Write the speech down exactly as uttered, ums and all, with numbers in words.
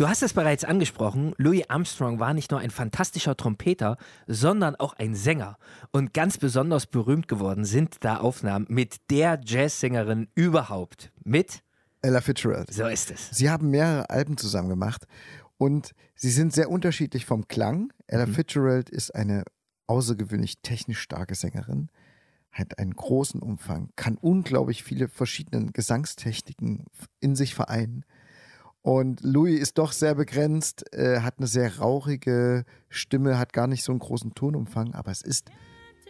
Du hast es bereits angesprochen, Louis Armstrong war nicht nur ein fantastischer Trompeter, sondern auch ein Sänger. Und ganz besonders berühmt geworden sind da Aufnahmen mit der Jazzsängerin überhaupt. Mit Ella Fitzgerald. So ist es. Sie haben mehrere Alben zusammen gemacht und sie sind sehr unterschiedlich vom Klang. Ella mhm. Fitzgerald ist eine außergewöhnlich technisch starke Sängerin, hat einen großen Umfang, kann unglaublich viele verschiedene Gesangstechniken in sich vereinen. Und Louis ist doch sehr begrenzt, äh, hat eine sehr rauchige Stimme, hat gar nicht so einen großen Tonumfang, aber es ist